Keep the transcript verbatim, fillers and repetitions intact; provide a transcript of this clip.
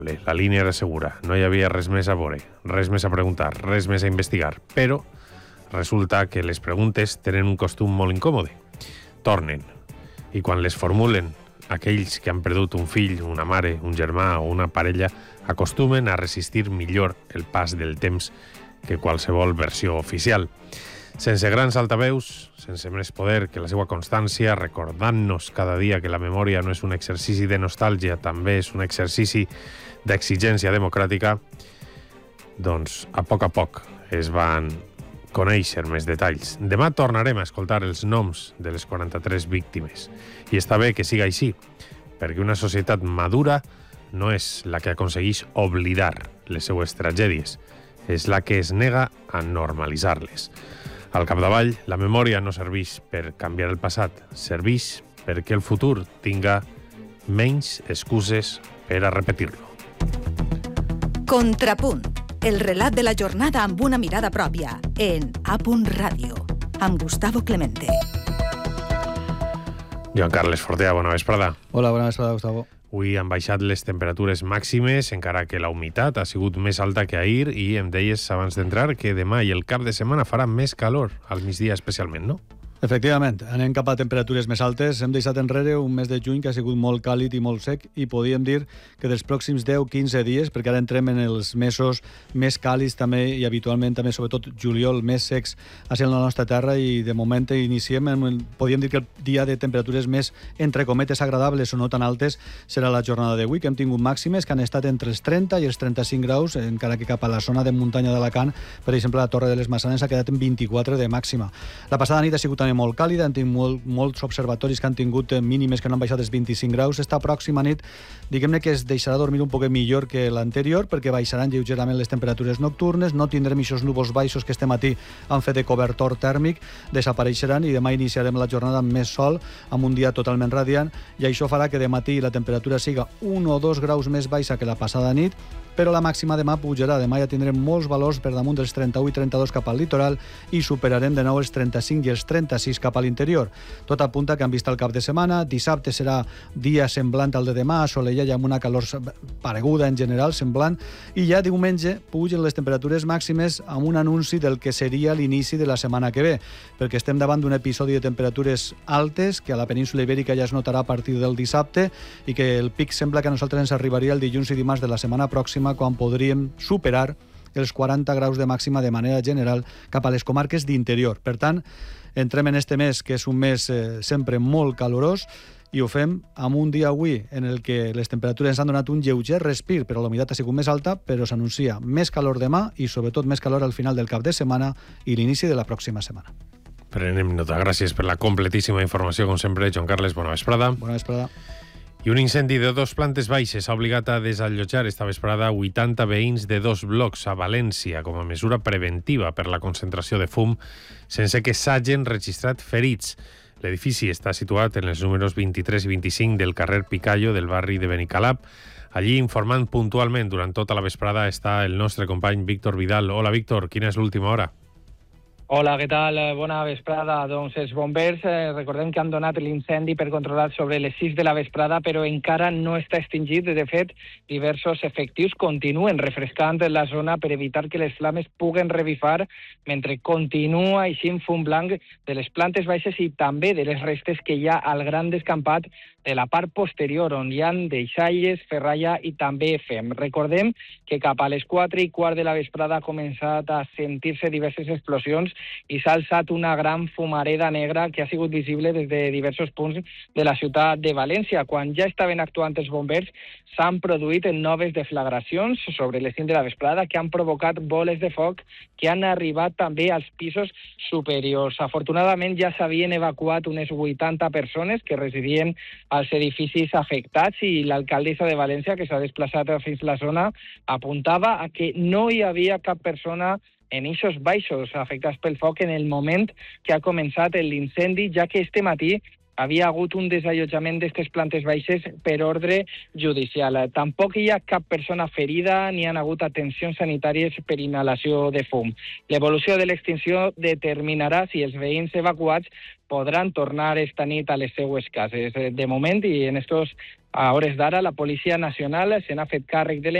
La línia era segura, no hi havia res més a veure, res més a preguntar, res més a investigar, però resulta que les preguntes tenen un costum molt incòmode. Tornen, i quan les formulen aquells que han perdut un fill, una mare, un germà o una parella, acostumen a resistir millor el pas del temps que qualsevol versió oficial. Sense grans altaveus, sense més poder que la seva constància, recordant-nos cada dia que la memòria no és un exercici de nostàlgia, també és un exercici d'exigència democràtica, doncs a poc a poc es van conèixer més detalls. Demà tornarem a escoltar els noms de les quaranta-tres víctimes. I està bé que siga així, perquè una societat madura no és la que aconsegueix oblidar les seues tragèdies, és la que es nega a normalitzar-les. Al capdavall, la memòria no serveix per canviar el passat, serveix perquè el futur tinga menys excuses per a repetir-lo. Contrapunt, el relat de la jornada amb una mirada pròpia, en A Punt Ràdio, amb Gustavo Clemente. Joan Carles Fortea, bona vesprada. Hola, bona vesprada, Gustavo. Avui han baixat les temperatures màximes, encara que la humitat ha sigut més alta que ahir, i em deies abans d'entrar que demà i el cap de setmana farà més calor, al migdia especialment, no? Efectivament, anem cap a temperatures més altes. Hem deixat enrere un mes de juny que ha sigut molt càlid i molt sec i podíem dir que dels pròxims deu a quinze dies, perquè ara entrem en els mesos més càlids també i habitualment també, sobretot juliol, més secs a ser la nostra terra, i de moment iniciem, en, podíem dir que el dia de temperatures més, entre cometes, agradables o no tan altes serà la jornada d'avui, que hem tingut màximes que han estat entre els trenta i els trenta-cinc graus, encara que cap a la zona de muntanya d'Alacant, per exemple, la Torre de les Maçanes ha quedat en vint-i-quatre de màxima. La passada nit ha sigut també molt càlida, han tingut molt, molts observatoris que han tingut mínimes que no han baixat els vint-i-cinc graus. Esta pròxima nit, diguem-ne que es deixarà dormir un poc millor que l'anterior, perquè baixaran lleugerament les temperatures nocturnes, no tindrem aquests núvols baixos que este matí han fet de cobertor tèrmic, desapareixeran, i demà iniciarem la jornada amb més sol, amb un dia totalment radiant, i això farà que de matí la temperatura siga un o dos graus més baixa que la passada nit, però la màxima demà pujarà. Demà ja tindrem molts valors per damunt dels trenta-u i trenta-dos cap al litoral i superarem de nou els trenta-cinc i els trenta-sis cap a l'interior. Tot apunta que han vist el cap de setmana. Dissabte serà dia semblant al de demà, assolellat i amb una calor pareguda en general, semblant, i ja diumenge pugen les temperatures màximes amb un anunci del que seria l'inici de la setmana que ve, perquè estem davant d'un episodi de temperatures altes que a la península Ibèrica ja es notarà a partir del dissabte, i que el pic sembla que a nosaltres ens arribaria el dilluns i dimarts de la setmana pròxima, quan podríem superar els quaranta graus de màxima de manera general cap a les comarques d'interior. Per tant, entrem en este mes, que és un mes eh, sempre molt calorós, i ho fem amb un dia avui en el que les temperatures han donat un lleuger respir, però la humitat ha sigut més alta, però s'anuncia més calor demà i sobretot més calor al final del cap de setmana i l'inici de la pròxima setmana. Prenem nota. Gràcies per la completíssima informació, com sempre. Joan Carles, bona vesprada. Bona vesprada. I un incendi de dos plantes baixes ha obligat a desallotjar esta vesprada vuitanta veïns de dos blocs a València com a mesura preventiva per la concentració de fum, sense que s'hagin registrat ferits. L'edifici està situat en els números vint-i-tres i vint-i-cinc del carrer Picallo del barri de Benicalap. Allí, informant puntualment durant tota la vesprada, està el nostre company Víctor Vidal. Hola, Víctor, quina és l'última hora? Hola, què tal? Bona vesprada. Doncs els bombers, eh, recordem que han donat l'incendi per controlat sobre les sis de la vesprada, però encara no està extingit. De fet, diversos efectius continuen refrescant la zona per evitar que les flames puguen revifar mentre continua eixint fum blanc de les plantes baixes i també de les restes que hi ha al gran descampat de la part posterior, on hi ha deixalles, ferralla i també fem. Recordem que cap a les quatre i quart de la vesprada ha començat a sentir-se diverses explosions i s'ha alçat una gran fumareda negra que ha sigut visible des de diversos punts de la ciutat de València. Quan ja estaven actuant els bombers, s'han produït noves deflagracions sobre les cinc de la vesprada que han provocat boles de foc que han arribat també als pisos superiors. Afortunadament ja s'havien evacuat unes vuitanta persones que residien als edificis afectats, i l'alcaldessa de València, que s'ha desplaçat fins a la zona, apuntava a que no hi havia cap persona en eixos baixos afectats pel foc en el moment que ha començat l'incendi, ja que este matí havia hagut un desallotjament d'aquestes plantes baixes per ordre judicial. Tampoc hi ha cap persona ferida ni han hagut atencions sanitàries per inhalació de fum. L'evolució de l'extinció determinarà si els veïns evacuats podran tornar esta nit a les seues cases. De moment, i en estos a hores d'ara, la Policia Nacional se n'ha fet càrrec de